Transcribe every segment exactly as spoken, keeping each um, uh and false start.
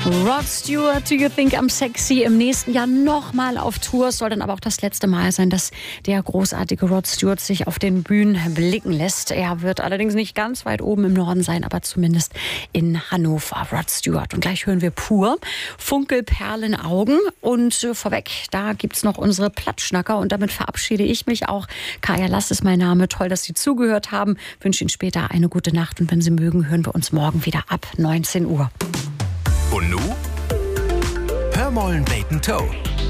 Rod Stewart, Do You Think I'm Sexy? Im nächsten Jahr nochmal auf Tour. Soll dann aber auch das letzte Mal sein, dass der großartige Rod Stewart sich auf den Bühnen blicken lässt. Er wird allerdings nicht ganz weit oben im Norden sein, aber zumindest in Hannover. Rod Stewart. Und gleich hören wir Pur. Funkelperlenaugen. Und äh, vorweg, da gibt's noch unsere Plattschnacker. Und damit verabschiede ich mich auch. Kaya Lass ist mein Name. Toll, dass Sie zugehört haben. Wünsche Ihnen später eine gute Nacht. Und wenn Sie mögen, hören wir uns morgen wieder ab neunzehn Uhr. Und nu? Hör mollen Bacon Toe.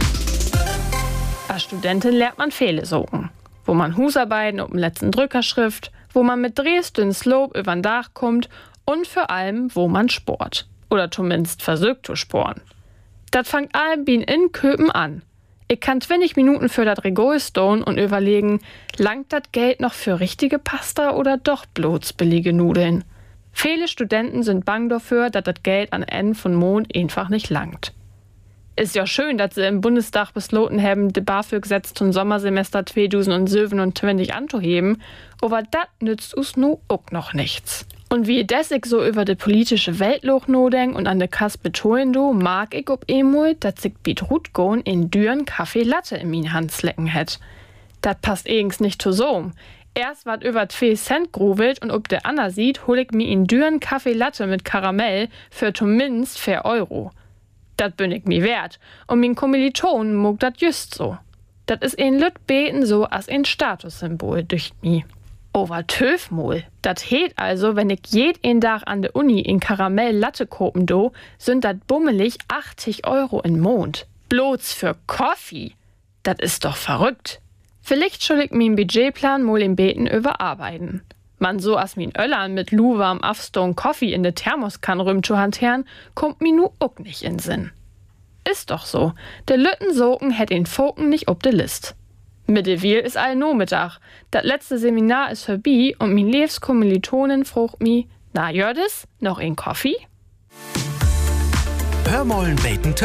Als Studentin lernt man viele Sogen. Wo man Husarbeiten auf dem letzten Drückerschrift, wo man mit Dresden Slope übern Dach kommt und vor allem, wo man sport. Oder zumindest versucht zu sporen. Das fängt allem wie in Köpen an. Ich kann zwanzig Minuten für das Regal stehen und überlegen, langt das Geld noch für richtige Pasta oder doch bloß billige Nudeln? Viele Studenten sind bang dafür, dass das Geld an Ende von Mond einfach nicht langt. Ist ja schön, dass sie im Bundestag beschlossen haben, das BAföG-Gesetz zum Sommersemester zweitausendsiebenundzwanzig anzuheben, aber das nützt uns nu auch noch nichts. Und wie ich so über die politische Weltloch nodenk und an de Kass betonen do, mag ich ob emol, dass ich bit Rutgon in düren Kaffee Latte in min Hand slecken hätt. Das passt eigens nicht zu so. Erst wat über zwei Cent gruvelt und ob der Anna sieht, hol ich mir in düren Kaffee Latte mit Karamell für zumindest vier Euro. Dat bin ich mir wert. Und min Kommilitonen mag dat just so. Dat is ein Lüt beten so als ein Statussymbol durch mi. Over Töfmol. Dat heet also, wenn ich jeden Tag an der Uni in Karamell Latte kopen do, sind dat bummelig achtzig Euro in Mond. Bloß für Kaffee. Dat ist doch verrückt. Vielleicht soll ich min Budgetplan mal im Beten überarbeiten. Man so as min Öllern mit luwarm Afstone Coffee in de Thermoskann rüm zu hantieren, kommt mi nu ook nicht in Sinn. Ist doch so. De Lüttensoken hätt den Foken nicht ob de List. Mittewil is all no Mittag. Dat letzte Seminar is vorbei und min Lebenskommilitonin frucht mi, na Jördis, noch ein Kaffee? Hör mollen Bacon Toe.